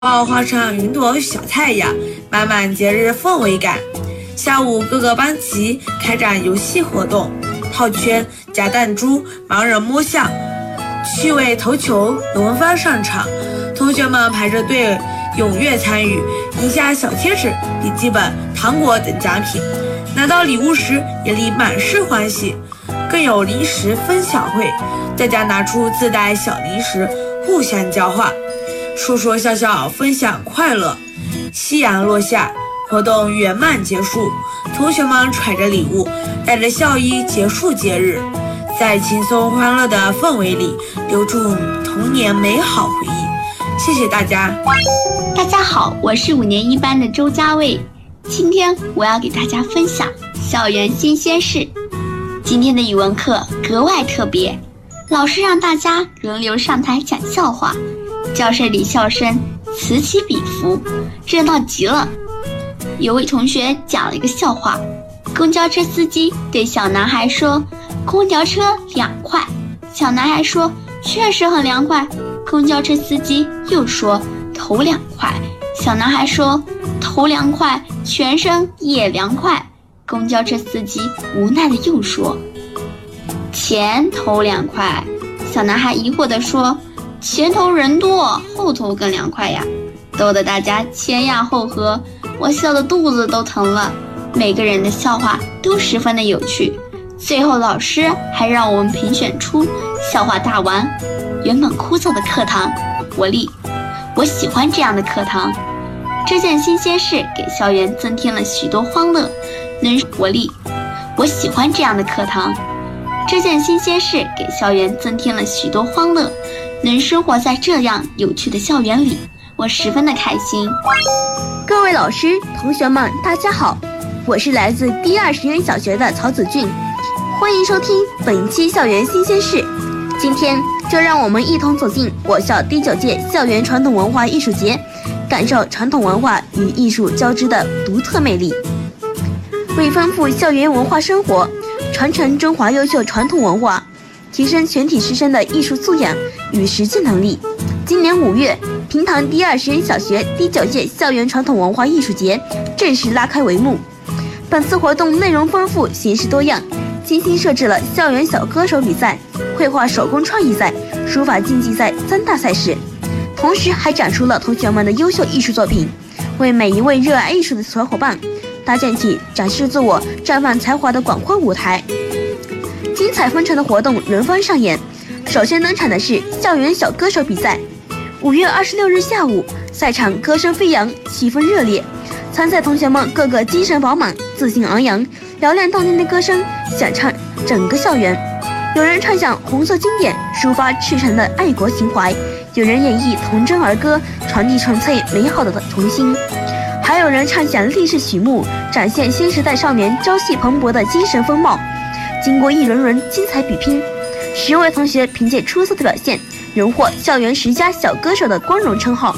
画上云朵小太阳，满满节日氛围感。下午各个班级开展游戏活动，套圈、夹弹珠、盲人摸象、趣味投球轮番上场，同学们排着队踊跃参与，赢下小贴纸、笔记本、糖果等奖品。拿到礼物时眼里满是欢喜，更有零食分享会，大家拿出自带小零食互相交换，说说笑笑分享快乐。夕阳落下，活动圆满结束，同学们揣着礼物，带着笑意结束节日，在轻松欢乐的氛围里留住童年美好回忆。谢谢大家。 大家好，我是5年1班的周佳蔚，今天我要给大家分享校园新鲜事。今天的语文课格外特别，老师让大家轮流上台讲笑话，教室里笑声此起彼伏，热闹极了。有位同学讲了一个笑话，公交车司机对小男孩说，空调车2块。小男孩说，确实很凉快。公交车司机又说，头2块。小男孩说，头凉快，全身也凉快。公交车司机无奈的又说，前头2块。小男孩疑惑地说，前头人多，后头更凉快呀。逗得大家前仰后合，我笑得肚子都疼了。每个人的笑话都十分的有趣，最后老师还让我们评选出笑话大王。原本枯燥的课堂，我喜欢这样的课堂。这件新鲜事给校园增添了许多欢乐，我喜欢这样的课堂。这件新鲜事给校园增添了许多欢乐，能生活在这样有趣的校园里，我十分的开心。 各位老师、同学们，大家好，我是来自第2实验小学的曹子俊，欢迎收听本期校园新鲜事。今天就让我们一同走进我校第9届校园传统文化艺术节，感受传统文化与艺术交织的独特魅力。为丰富校园文化生活，传承中华优秀传统文化，提升全体师生的艺术素养与实践能力，今年5月，平塘第2实验小学第9届校园传统文化艺术节正式拉开帷幕。本次活动内容丰富，形式多样，精心设置了校园小歌手比赛、绘画手工创意赛、书法竞技赛3大赛事，同时还展出了同学们的优秀艺术作品，为每一位热爱艺术的小伙伴搭建起展示自我、绽放才华的广阔舞台。精彩纷呈的活动轮番上演，首先登场的是校园小歌手比赛。5月26日下午，赛场歌声飞扬，气氛热烈，参赛同学们个个精神饱满，自信昂扬，嘹亮动听的歌声响彻整个校园。有人唱响红色经典，抒发赤诚的爱国情怀；有人演绎童真儿歌，传递纯粹美好的童心；还有人唱响励志曲目，展现新时代少年朝气蓬勃的精神风貌。经过一轮轮精彩比拼，10位同学凭借出色的表现，荣获校园10佳小歌手的光荣称号。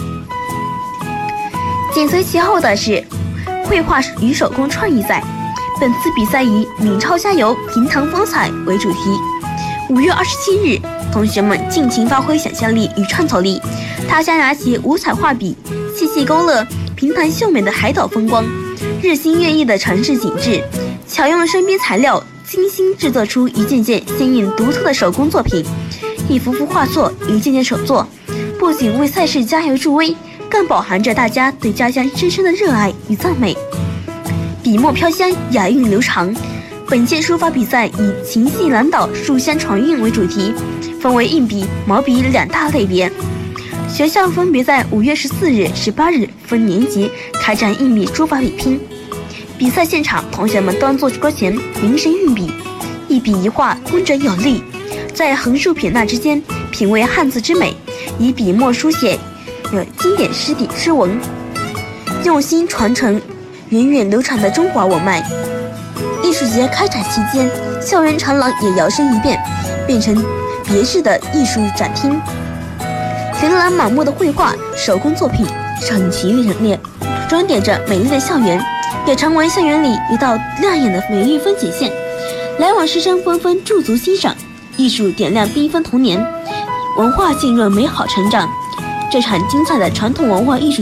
紧随其后的是绘画与手工创意赛，本次比赛以闽超加油，平塘风采为主题。5月27日，同学们尽情发挥想象力与创造力，大家拿起五彩画笔，细细勾勒平塘秀美的海岛风光，日新月异的城市景致，巧用身边材料精心制作出一件件鲜艳独特的手工作品，一幅幅画作，一件件手作，不仅为赛事加油助威，更饱含着大家对家乡深深的热爱与赞美。笔墨飘香，雅韵流长。本届书法比赛以情系南岛、书香传韵为主题，分为硬笔、毛笔2大类别。学校分别在5月14日、18日分年级开展硬笔书法比拼。比赛现场，同学们端坐桌前，凝神运笔，一笔一画工整有力，在横竖撇捺之间品味汉字之美，以笔墨书写经典诗文，用心传承源远流长的中华文脉。艺术节开展期间，校园长廊也摇身一变，变成别致的艺术展厅，琳琅满目的绘画手工作品整齐陈列，装点着美丽的校园，也成为校园里一道亮眼的美丽风景线。来往师生纷纷驻足欣赏，艺术点亮缤纷童年，文化浸润美好成长。 这场精彩的传统文化艺术